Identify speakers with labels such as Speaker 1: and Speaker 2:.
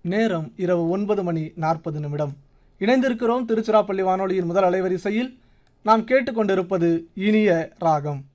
Speaker 1: நேரம் இரவு 9:40. இணைந்திருக்கிறோம் திருச்சிராப்பள்ளி வானொலியின் முதல் அலைவரிசையில். நாம் கேட்டுக்கொண்டிருப்பது இனிய ராகம்.